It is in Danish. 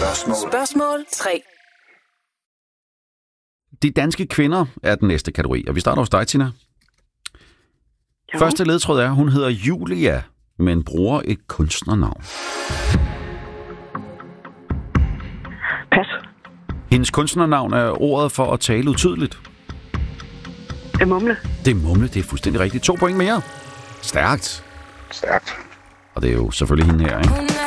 Spørgsmål 3. De danske kvinder er den næste kategori, og vi starter hos dig, Tina. Jo. Første ledtråd er, hun hedder Julia, men bruger et kunstnernavn. Pas. Hendes kunstnernavn er ordet for at tale utydeligt. Mumle. Det er Mumle, det er fuldstændig rigtigt. 2 point mere. Stærkt. Stærkt. Og det er jo selvfølgelig hende her, ikke?